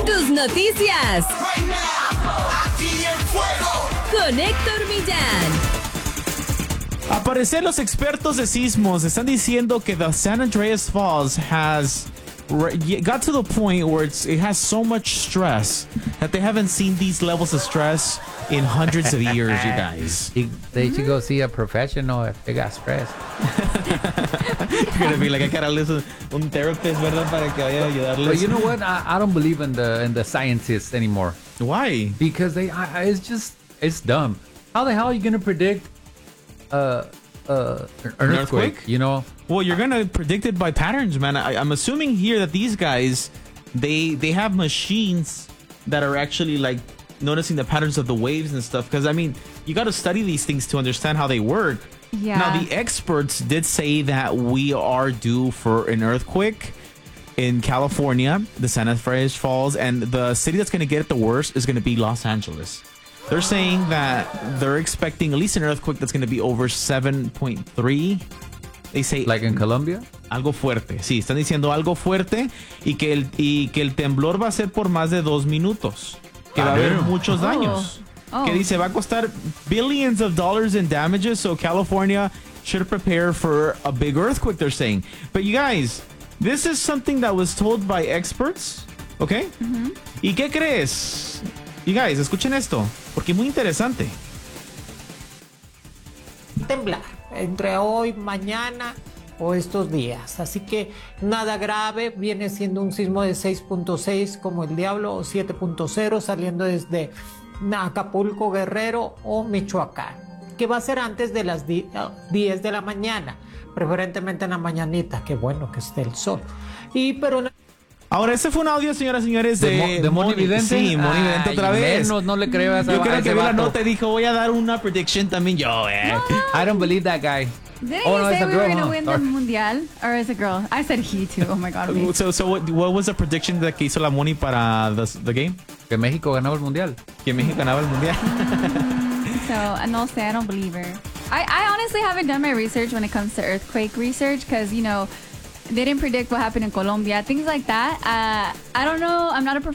Tus noticias. Con Héctor Millán. Al parecer, los expertos de sismos están diciendo que the San Andreas Falls has got to the point where it has so much stress that they haven't seen these levels of stress in hundreds of years, you guys. They should go see a professional if they got stress. You're gonna be like, I gotta listen un therapist, ¿verdad? Para que vaya a ayudarles. But you know what? I don't believe in the scientists anymore Why? because it's dumb. How the hell are you gonna predict an earthquake? You know, Well, you're gonna predict it by patterns, man. I'm assuming here that these guys, they have machines that are actually like noticing the patterns of the waves and stuff. Because I mean, you got to study these things to understand how they work. Yeah. Now, the experts did say that we are due for an earthquake in California, the San Andreas Falls, and the city that's going to get it the worst is going to be Los Angeles. They're saying that they're expecting at least an earthquake that's going to be over 7.3. They say like in Colombia. algo fuerte. Sí, están diciendo algo fuerte y que el temblor va a ser por más de 2 minutos. Que va a haber muchos daños. Que dice va a costar billions of dollars in damages, so California should prepare for a big earthquake, they're saying. But you guys, this is something that was told by experts, okay? ¿Y qué crees? You guys, escuchen esto, porque es muy interesante. Temblar entre hoy, mañana o estos días. Así que nada grave, viene siendo un sismo de 6.6 como el diablo o 7.0 saliendo desde Acapulco, Guerrero o Michoacán, que va a ser antes de las 10 de la mañana, preferentemente en la mañanita, que bueno que esté el sol. Pero Ahora, ese fue un audio, señoras y señores, de Moni Vidente. Sí, Moni Vidente otra vez. Menos, no le creo a esa. Yo creo a que ese vi la vato. nota y dijo, voy a dar una prediction también yo, I don't believe that guy. Didn't Oh, he no, say it's a we were girl, going to huh? win the Or- Mundial? Or is a girl? I said he too. Oh my God. me. So what was the prediction que hizo la Moni para the game? Que México ganaba el mundial. Que México ganaba el mundial. So, no sé, I don't believe her. I honestly haven't done my research when it comes to earthquake research because, you know, they didn't predict what happened in Colombia, things like that. I don't know. I'm not a